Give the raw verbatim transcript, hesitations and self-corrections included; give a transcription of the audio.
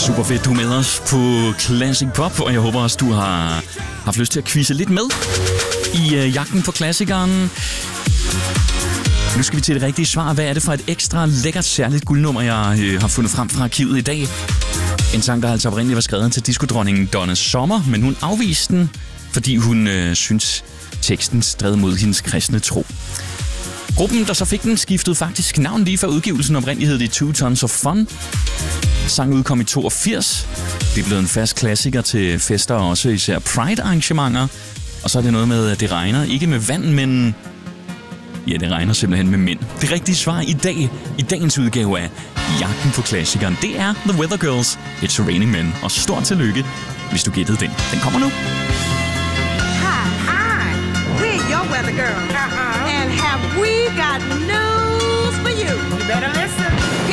Super fedt, du er med os på Classic Pop, og jeg håber også, du har haft lyst til at quizze lidt med i øh, jagten på klassikeren. Nu skal vi til det rigtige svar. Hvad er det for et ekstra lækkert, særligt guldnummer, jeg øh, har fundet frem fra arkivet i dag? En sang, der altså oprindeligt var skrevet til diskodronningen Donna Summer, men hun afviste den, fordi hun øh, synes, teksten stred mod hendes kristne tro. Gruppen, der så fik den, skiftede faktisk navn lige før udgivelsen. Oprindeligt hed det Two Tons of Fun. Sangen udkom i toogfirs. Det er blevet en fast klassiker til fester og også især Pride-arrangementer. Og så er det noget med, at det regner. Ikke med vand, men... Ja, det regner simpelthen med mænd. Det rigtige svar i dag, i dagens udgave af Jagten på klassikeren, det er The Weather Girls, It's Raining Men. Og stort tillykke, hvis du gættede den. Den kommer nu. Hi, hi. We're your weather girl. Uh-huh. And have we got news for you? You better listen.